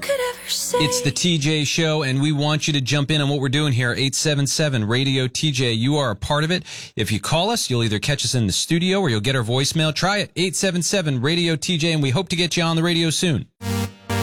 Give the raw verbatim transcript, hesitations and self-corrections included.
could ever say. It's the T J Show, and we want you to jump in on what we're doing here. eight seven seven radio T J. You are a part of it. If you call us, you'll either catch us in the studio or you'll get our voicemail. Try it, eight seven seven radio T J, and we hope to get you on the radio soon.